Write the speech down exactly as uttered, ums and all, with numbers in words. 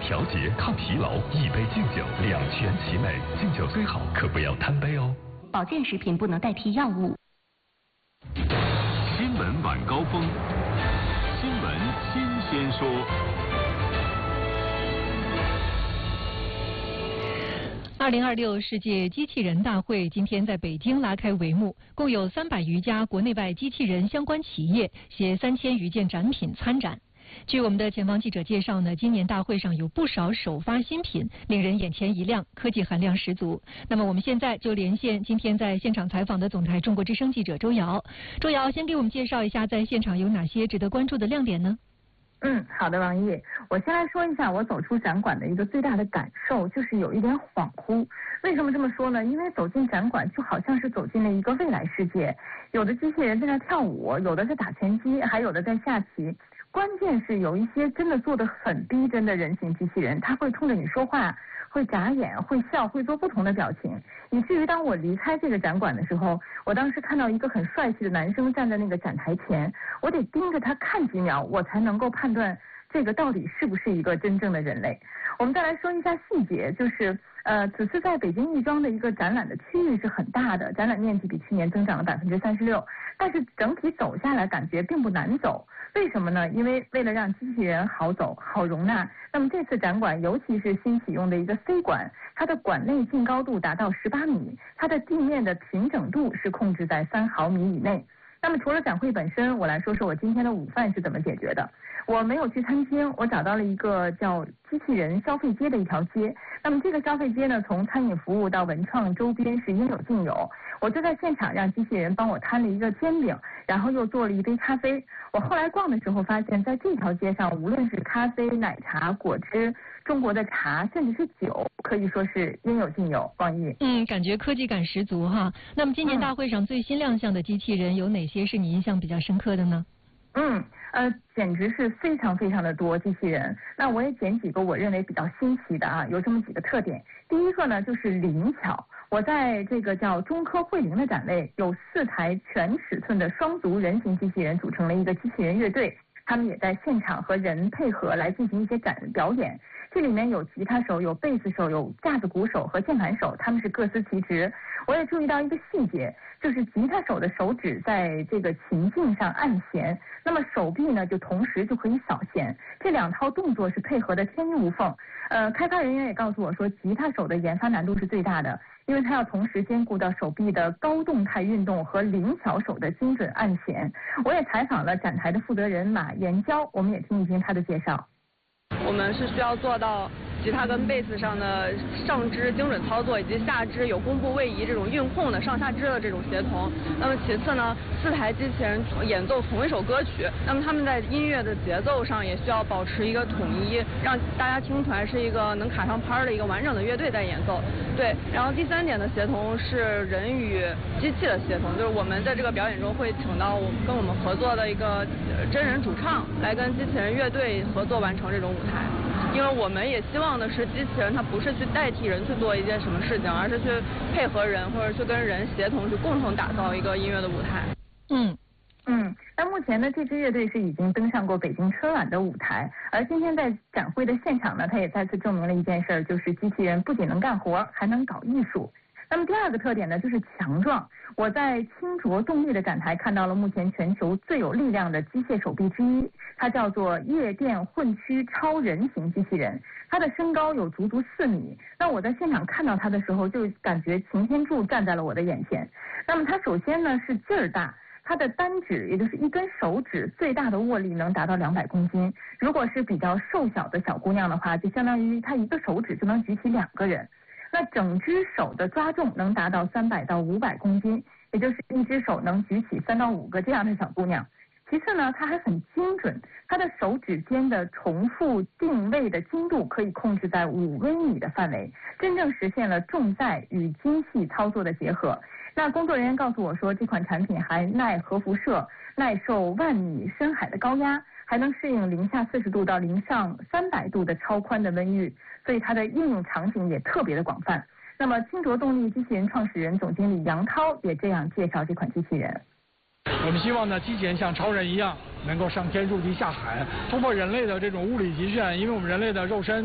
调节、抗疲劳，一杯敬酒，两全其美。敬酒最好，可不要贪杯哦。 保健食品不能代替药物。 新闻晚高峰，新闻新鲜说。 二零二六世界机器人大会今天在北京拉开帷幕，共有三百余家国内外机器人相关企业携三千余件展品参展。据我们的前方记者介绍呢，今年大会上有不少首发新品，令人眼前一亮，科技含量十足。那么我们现在就连线今天在现场采访的总台中国之声记者周瑶。周瑶，先给我们介绍一下在现场有哪些值得关注的亮点呢？ 嗯，好的，王毅，我先来说一下我走出展馆的一个最大的感受，就是有一点恍惚。为什么这么说呢？因为走进展馆就好像是走进了一个未来世界，有的机器人在那跳舞，有的在打拳击，还有的在下棋。关键是有一些真的做得很逼真的人形机器人，它会冲着你说话，会眨眼，会笑，会做不同的表情，以至于当我离开这个展馆的时候，我当时看到一个很帅气的男生站在那个展台前，我得盯着他看几秒，我才能够判断这个到底是不是一个真正的人类。我们再来说一下细节，就是呃，此次在北京亦庄的一个展览的区域是很大的，展览面积比去年增长了百分之三十六，但是整体走下来感觉并不难走。为什么呢？因为为了让机器人好走、好容纳，那么这次展馆尤其是新启用的一个 C 馆，它的馆内净高度达到十八米，它的地面的平整度是控制在三毫米以内。那么除了展会本身，我来说说我今天的午饭是怎么解决的。我没有去餐厅，我找到了一个叫机器人消费街的一条街。那么这个消费街呢，从餐饮服务到文创周边是应有尽有。我就在现场让机器人帮我摊了一个煎饼，然后又做了一杯咖啡。我后来逛的时候发现，在这条街上，无论是咖啡、奶茶、果汁、中国的茶，甚至是酒，可以说是应有尽有。王毅， 嗯，感觉科技感十足哈。那么今年大会上最新亮相的机器人有哪些是你印象比较深刻的呢？ 嗯，呃，简直是非常非常的多机器人。那我也捡几个我认为比较新奇的啊，有这么几个特点。第一个呢，就是灵巧。我在这个叫中科慧灵的展位，有四台全尺寸的双足人形机器人组成了一个机器人乐队，他们也在现场和人配合来进行一些展表演。这里面有吉他手、有贝斯手、有架子鼓手和键盘手，他们是各司其职。我也注意到一个细节，就是吉他手的手指在这个琴颈上按弦，那么手臂呢就同时就可以扫弦，这两套动作是配合的天衣无缝。呃，开发人员也告诉我说，吉他手的研发难度是最大的，因为他要同时兼顾到手臂的高动态运动和灵巧手的精准按弦。我也采访了展台的负责人马延娇，我们也听一听他的介绍。 我们是需要做到吉他跟贝斯上的上肢精准操作，以及下肢有弓步位移这种运控的上下肢的这种协同。那么其次呢，四台机器人演奏同一首歌曲，那么他们在音乐的节奏上也需要保持一个统一，让大家听出来是一个能卡上拍的一个完整的乐队在演奏。对，然后第三点的协同是人与机器的协同，就是我们在这个表演中会请到我们跟我们合作的一个真人主唱来跟机器人乐队合作完成这种舞台。因为我们也希望的是机器人它不是去代替人去做一件什么事情，而是去配合人或者去跟人协同，去共同打造一个音乐的舞台。 嗯嗯，那目前呢，这支乐队是已经登上过北京春晚的舞台，而今天在展会的现场呢，它也再次证明了一件事，就是机器人不仅能干活，还能搞艺术。那么第二个特点呢，就是强壮。我在清浊动力的展台看到了目前全球最有力量的机械手臂之一，它叫做夜电混驱超人型机器人，它的身高有足足四米。那我在现场看到它的时候，就感觉擎天柱站在了我的眼前。那么它首先呢是劲儿大，它的单指也就是一根手指最大的握力能达到两百公斤。如果是比较瘦小的小姑娘的话，就相当于她一个手指就能举起两个人。那整只手的抓重能达到三百到五百公斤，也就是一只手能举起三到五个这样的小姑娘。其次呢，它还很精准，它的手指间的重复定位的精度可以控制在五微米的范围，真正实现了重载与精细操作的结合。那工作人员告诉我说，这款产品还耐核辐射，耐受万米深海的高压，还能适应零下四十度到零上三百度的超宽的温域，所以它的应用场景也特别的广泛。那么清浊动力机器人创始人总经理杨涛也这样介绍这款机器人。 我们希望呢，机器人像超人一样，能够上天入地下海，突破人类的这种物理极限。因为我们人类的肉身